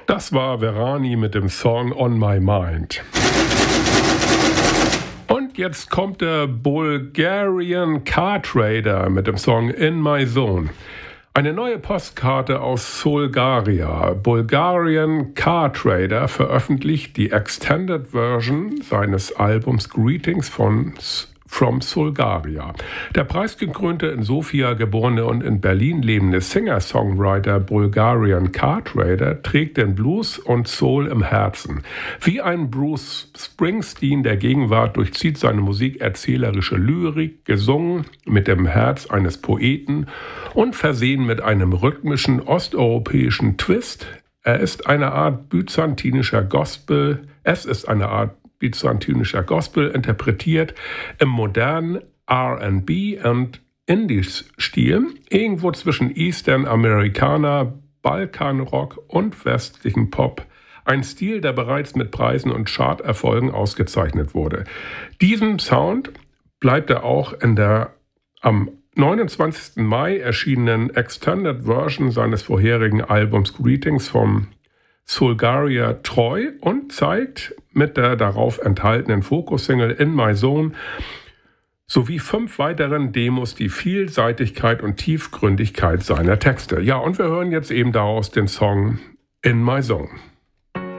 Das war Verani mit dem Song On My Mind. Und jetzt kommt der Bulgarian Car Trader mit dem Song In My Zone. Eine neue Postkarte aus Solgaria. Bulgarian Car Trader veröffentlicht die Extended Version seines Albums Greetings from Solgaria. Der preisgekrönte in Sofia geborene und in Berlin lebende Singer-Songwriter Bulgarian Car Trader trägt den Blues und Soul im Herzen. Wie ein Bruce Springsteen der Gegenwart durchzieht seine Musik erzählerische Lyrik, gesungen mit dem Herz eines Poeten und versehen mit einem rhythmischen osteuropäischen Twist. Es ist eine Art byzantinischer Gospel, interpretiert im modernen R&B und Indie-Stil, irgendwo zwischen Eastern Americana, Balkanrock und westlichem Pop. Ein Stil, der bereits mit Preisen und Charterfolgen ausgezeichnet wurde. Diesem Sound bleibt er auch in der am 29. Mai erschienenen Extended Version seines vorherigen Albums Greetings from Solgaria treu und zeigt mit der darauf enthaltenen Fokus-Single In My Zone sowie 5 weiteren Demos die Vielseitigkeit und Tiefgründigkeit seiner Texte. Ja, und wir hören jetzt eben daraus den Song In My Zone.